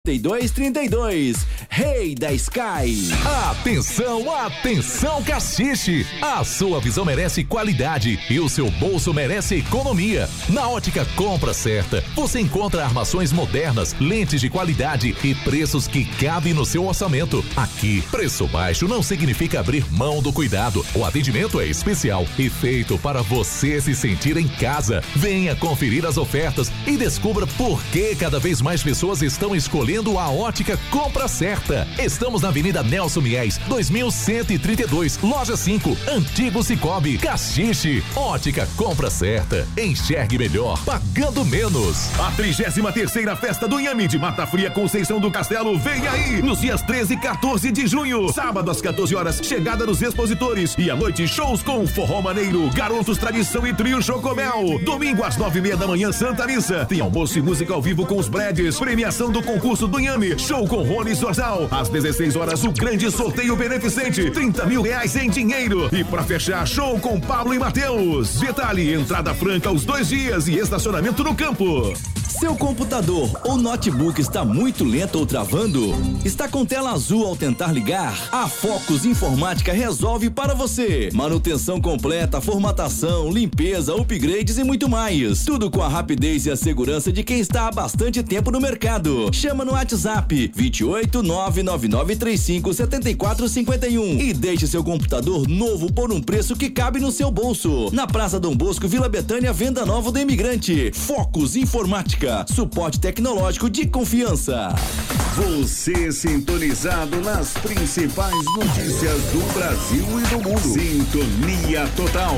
3232, Rei da Sky. Atenção, atenção, Caxixe! A sua visão merece qualidade e o seu bolso merece economia. Na Ótica Compra Certa, você encontra armações modernas, lentes de qualidade e preços que cabem no seu orçamento. Aqui, preço baixo não significa abrir mão do cuidado. O atendimento é especial e feito para você se sentir em casa. Venha conferir as ofertas e descubra por que cada vez mais pessoas estão escolhendo a Ótica Compra Certa. Estamos na Avenida Nelson Mies, 2132, Loja 5, Antigo Cicobi, Caxixe. Ótica Compra Certa. Enxergue melhor, pagando menos. A 33ª Festa do Inhame de Mata Fria, Conceição do Castelo, vem aí, nos dias 13 e 14 de junho. Sábado às 14 horas, chegada dos expositores. E à noite, shows com Forró Maneiro, Garotos Tradição e Trio Chocomel. Domingo às 9:30 da manhã, Santa Missa. Tem almoço e música ao vivo com os Bredes. Premiação do concurso do Inhame, show com Rony Zorzal. Às 16 horas, o grande sorteio beneficente, 30 mil reais em dinheiro. E pra fechar, show com Pablo e Matheus. Detalhe, entrada franca os 2 dias e estacionamento no campo. Seu computador ou notebook está muito lento ou travando? Está com tela azul ao tentar ligar? A Focus Informática resolve para você. Manutenção completa, formatação, limpeza, upgrades e muito mais. Tudo com a rapidez e a segurança de quem está há bastante tempo no mercado. Chama no WhatsApp 28 99935 7451 e deixe seu computador novo por um preço que cabe no seu bolso. Na Praça Dom Bosco, Vila Betânia, Venda Nova do Imigrante. Focus Informática. Suporte tecnológico de confiança. Você sintonizado nas principais notícias do Brasil e do mundo. Sintonia total.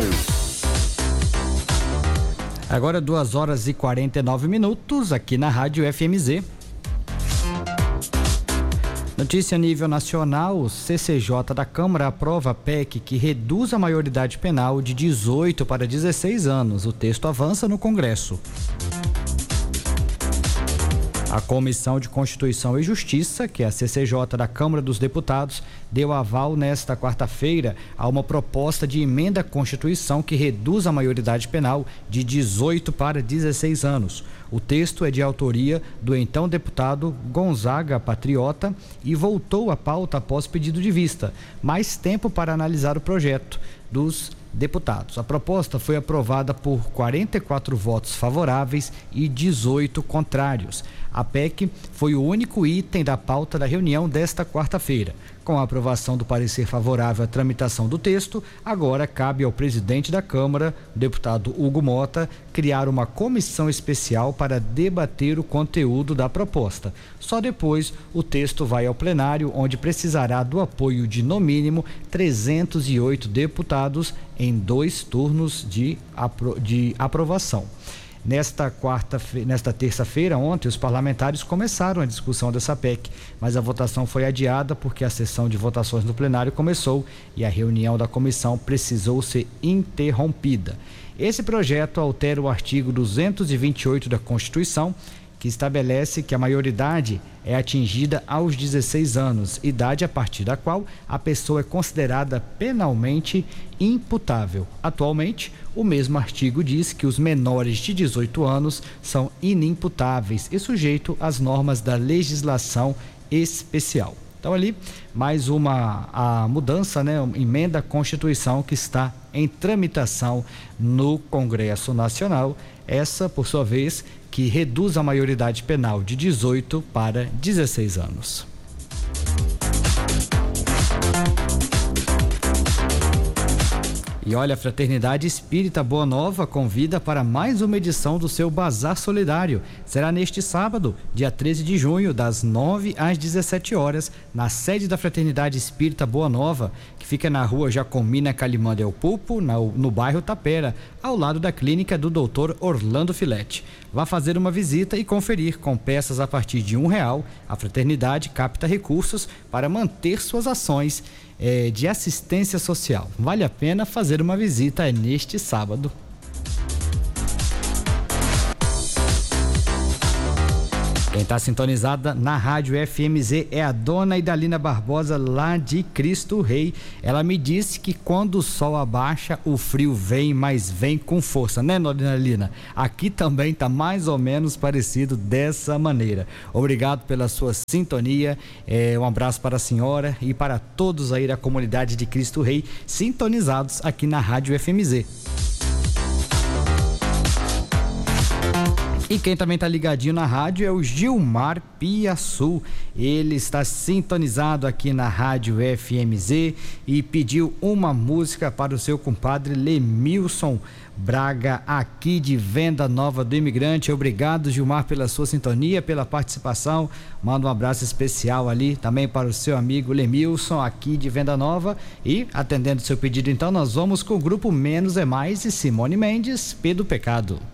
Agora 2h49 aqui na Rádio FMZ. Notícia a nível nacional, o CCJ da Câmara aprova a PEC que reduz a maioridade penal de 18 para 16 anos. O texto avança no Congresso. A Comissão de Constituição e Justiça, que é a CCJ da Câmara dos Deputados, deu aval nesta quarta-feira a uma proposta de emenda à Constituição que reduz a maioridade penal de 18 para 16 anos. O texto é de autoria do então deputado Gonzaga Patriota e voltou à pauta após pedido de vista. Mais tempo para analisar o projeto dos deputados. A proposta foi aprovada por 44 votos favoráveis e 18 contrários. A PEC foi o único item da pauta da reunião desta quarta-feira. Com a aprovação do parecer favorável à tramitação do texto, agora cabe ao presidente da Câmara, o deputado Hugo Mota, criar uma comissão especial para debater o conteúdo da proposta. Só depois o texto vai ao plenário, onde precisará do apoio de, no mínimo, 308 deputados em 2 turnos de aprovação. Nesta terça-feira, ontem, os parlamentares começaram a discussão dessa PEC, mas a votação foi adiada porque a sessão de votações no plenário começou e a reunião da comissão precisou ser interrompida. Esse projeto altera o artigo 228 da Constituição, que estabelece que a maioridade é atingida aos 16 anos, idade a partir da qual a pessoa é considerada penalmente imputável. Atualmente, o mesmo artigo diz que os menores de 18 anos são inimputáveis e sujeitos às normas da legislação especial. Então ali, mais a mudança, emenda à Constituição que está em tramitação no Congresso Nacional. Essa, por sua vez, que reduz a maioridade penal de 18 para 16 anos. E olha, a Fraternidade Espírita Boa Nova convida para mais uma edição do seu Bazar Solidário. Será neste sábado, dia 13 de junho, das 9 às 17 horas, na sede da Fraternidade Espírita Boa Nova, que fica na rua Jacomina Calimã del Pulpo, no bairro Tapera, ao lado da clínica do Dr. Orlando Filete. Vá fazer uma visita e conferir. Com peças a partir de R$1, a Fraternidade capta recursos para manter suas ações de assistência social. Vale a pena fazer uma visita neste sábado. Quem está sintonizada na Rádio FMZ é a dona Idalina Barbosa, lá de Cristo Rei. Ela me disse que quando o sol abaixa, o frio vem, mas vem com força, né, dona Idalina? Aqui também está mais ou menos parecido dessa maneira. Obrigado pela sua sintonia, um abraço para a senhora e para todos aí da comunidade de Cristo Rei, sintonizados aqui na Rádio FMZ. E quem também está ligadinho na rádio é o Gilmar Piaçu. Ele está sintonizado aqui na Rádio FMZ e pediu uma música para o seu compadre Lemilson Braga, aqui de Venda Nova do Imigrante. Obrigado, Gilmar, pela sua sintonia, pela participação. Manda um abraço especial ali também para o seu amigo Lemilson, aqui de Venda Nova. E, atendendo o seu pedido, então, nós vamos com o grupo Menos é Mais e Simone Mendes, P do Pecado.